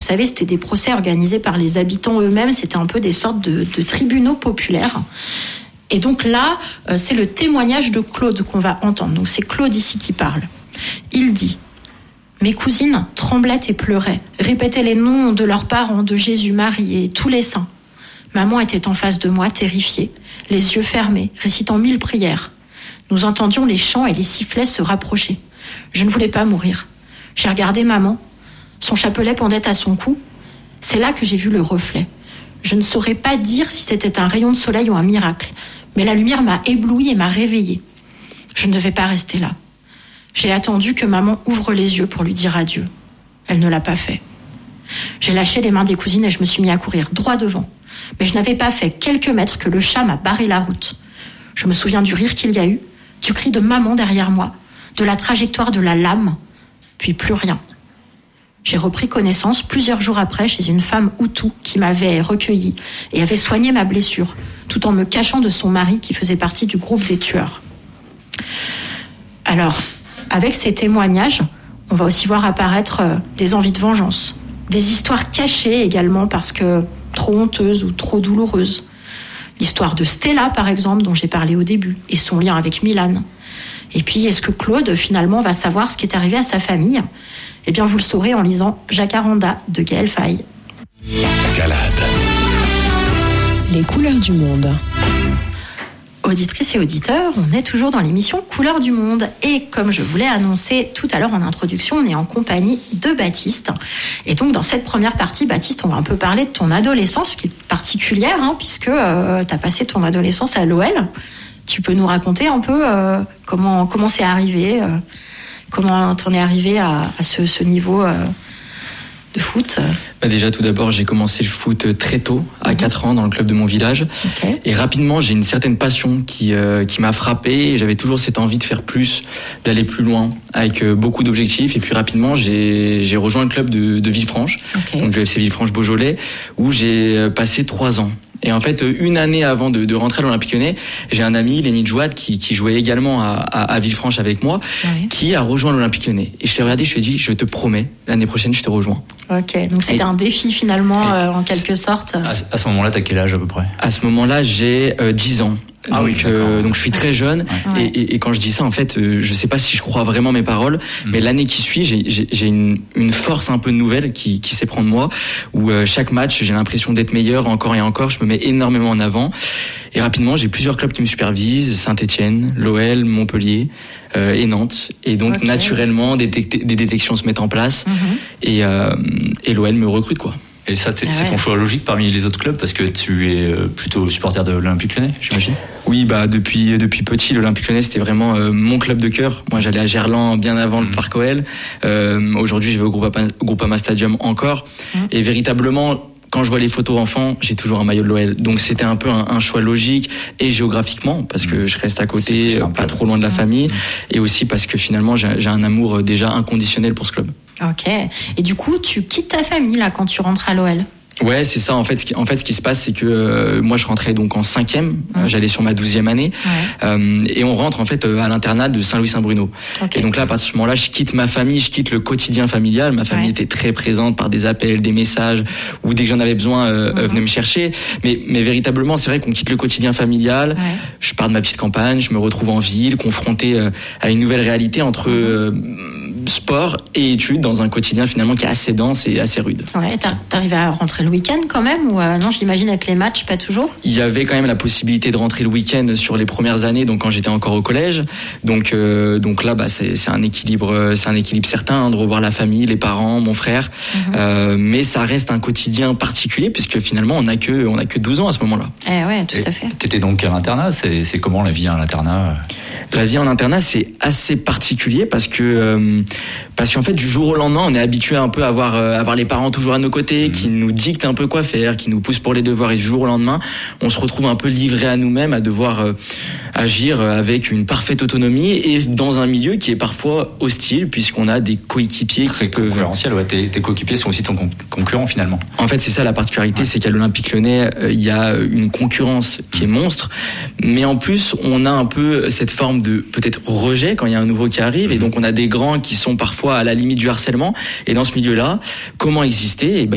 savez, c'était des procès organisés par les habitants eux-mêmes. C'était un peu des sortes de tribunaux populaires. Et donc là, c'est le témoignage de Claude qu'on va entendre. Donc c'est Claude ici qui parle. Il dit: mes cousines tremblaient et pleuraient, répétaient les noms de leurs parents, de Jésus, Marie et tous les saints. Maman était en face de moi, terrifiée, les yeux fermés, récitant 1000 prières. Nous entendions les chants et les sifflets se rapprocher. Je ne voulais pas mourir. J'ai regardé maman. Son chapelet pendait à son cou. C'est là que j'ai vu le reflet. Je ne saurais pas dire si c'était un rayon de soleil ou un miracle, mais la lumière m'a ébloui et m'a réveillée. Je ne devais pas rester là. J'ai attendu que maman ouvre les yeux pour lui dire adieu. Elle ne l'a pas fait. J'ai lâché les mains des cousines et je me suis mis à courir droit devant. Mais je n'avais pas fait quelques mètres que le chat m'a barré la route. Je me souviens du rire qu'il y a eu, du cri de maman derrière moi, de la trajectoire de la lame, puis plus rien. J'ai repris connaissance plusieurs jours après chez une femme Hutu qui m'avait recueillie et avait soigné ma blessure, tout en me cachant de son mari qui faisait partie du groupe des tueurs. Alors, avec ces témoignages, on va aussi voir apparaître des envies de vengeance, des histoires cachées également parce que trop honteuses ou trop douloureuses. L'histoire de Stella, par exemple, dont j'ai parlé au début, et son lien avec Milan. Et puis, est-ce que Claude, finalement, va savoir ce qui est arrivé à sa famille ? Eh bien, vous le saurez en lisant Jacaranda de Gaël Faye. Calade. Les couleurs du monde. Auditrices et auditeurs, on est toujours dans l'émission Couleurs du Monde. Et comme je vous l'ai annoncé tout à l'heure en introduction, on est en compagnie de Baptiste. Et donc, dans cette première partie, Baptiste, on va un peu parler de ton adolescence, qui est particulière, puisque tu as passé ton adolescence à l'OL. Tu peux nous raconter un peu comment c'est arrivé, comment t'en es arrivé à ce niveau de foot? Déjà, tout d'abord, j'ai commencé le foot très tôt, à 4 ans, dans le club de mon village. Okay. Et rapidement, j'ai une certaine passion qui m'a frappé. Et j'avais toujours cette envie de faire plus, d'aller plus loin, avec beaucoup d'objectifs. Et puis rapidement, j'ai rejoint le club de Villefranche, okay. Donc le FC Villefranche-Beaujolais, où j'ai passé 3 ans. Et en fait, une année avant de rentrer à l'Olympique Lyonnais, j'ai un ami, Lenny Jouad, qui jouait également à Villefranche avec moi, oui. Qui a rejoint l'Olympique Lyonnais. Et je l'ai regardé, je lui ai dit, je te promets, l'année prochaine, je te rejoins. Ok, donc c'était un défi finalement, en quelque sorte. À ce moment-là, t'as quel âge à peu près ? À ce moment-là, j'ai 10 ans. Ah donc je suis très jeune, ouais. Et quand je dis ça, en fait, je sais pas si je crois vraiment mes paroles, mais l'année qui suit, j'ai une force un peu nouvelle qui s'éprend de moi, où chaque match, j'ai l'impression d'être meilleur encore et encore. Je me mets énormément en avant, et rapidement, j'ai plusieurs clubs qui me supervisent: Saint-Étienne, l'OL, Montpellier et Nantes. Et donc naturellement, des détections se mettent en place, et l'OL me recrute, quoi. Et ça, c'est ton choix logique parmi les autres clubs, parce que tu es plutôt supporter de l'Olympique Lyonnais, j'imagine. Oui, depuis petit, l'Olympique Lyonnais, c'était vraiment mon club de cœur. Moi, j'allais à Gerland bien avant le Parc OL. Aujourd'hui, je vais au Groupama Stadium encore. Et véritablement, quand je vois les photos enfants, j'ai toujours un maillot de l'OL. Donc c'était un peu un choix logique, et géographiquement, parce que je reste à côté, pas trop loin de la famille, et aussi parce que finalement j'ai un amour déjà inconditionnel pour ce club. Ok. Et du coup, tu quittes ta famille là quand tu rentres à l'OL? Ouais, c'est ça. En fait, ce qui se passe, c'est que moi, je rentrais donc en 5e. J'allais sur ma 12e année. Et on rentre en fait à l'internat de Saint-Louis-Saint-Bruno. Okay. Et donc là, à partir de ce moment-là, je quitte ma famille, je quitte le quotidien familial. Ma famille était très présente par des appels, des messages, ou dès que j'en avais besoin, venait me chercher. Mais véritablement, c'est vrai qu'on quitte le quotidien familial. Je pars de ma petite campagne, je me retrouve en ville, confronté à une nouvelle réalité entre sport et études dans un quotidien finalement qui est assez dense et assez rude. Ouais, t'arrives à rentrer le week-end quand même, ou non, j'imagine avec les matchs, pas toujours? Il y avait quand même la possibilité de rentrer le week-end sur les premières années, donc quand j'étais encore au collège. Donc là, c'est un équilibre certain, de revoir la famille, les parents, mon frère. Mais ça reste un quotidien particulier, puisque finalement on a que 12 ans à ce moment-là. Ouais, tout à fait. T'étais donc à l'internat. C'est comment la vie à l'internat? La vie en internat, c'est assez particulier parce qu'en fait, du jour au lendemain, on est habitué un peu à avoir les parents toujours à nos côtés, qui nous dictent un peu quoi faire, qui nous poussent pour les devoirs, et du jour au lendemain, on se retrouve un peu livré à nous-mêmes, à devoir agir avec une parfaite autonomie, et dans un milieu qui est parfois hostile, puisqu'on a des coéquipiers très concurrentiels. Ouais, tes coéquipiers sont aussi ton concurrent finalement. En fait, c'est ça la particularité, c'est qu'à l'Olympique Lyonnais, il y a une concurrence qui est monstre, mais en plus, on a un peu cette forme de peut-être rejet quand il y a un nouveau qui arrive, et donc on a des grands qui sont parfois à la limite du harcèlement. Et dans ce milieu-là, comment exister?